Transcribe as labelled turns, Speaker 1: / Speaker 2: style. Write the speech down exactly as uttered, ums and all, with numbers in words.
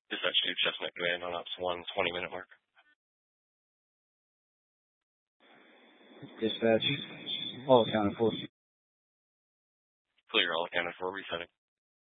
Speaker 1: Dispatch to Chestnut Command on Ops one, twenty minute mark.
Speaker 2: Dispatch, all accounted for.
Speaker 1: Clear, all accounted for, resetting.